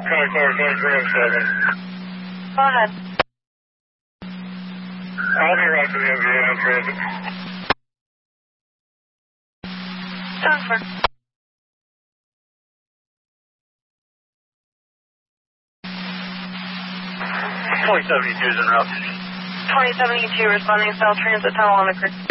Concord 107. Go ahead. I'll be right to the MVA on transit. Transfer. 2072 is en route. 2072 responding South Transit Tunnel on the creek.